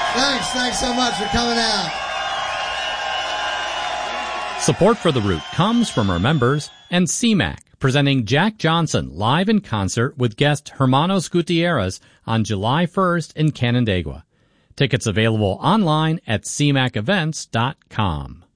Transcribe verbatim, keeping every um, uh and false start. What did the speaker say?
Thanks. Thanks so much for coming out. Support for The Root comes from our members and C MAC, presenting Jack Johnson live in concert with guest Hermanos Gutierrez on July first in Canandaigua. Tickets available online at c mac events dot com.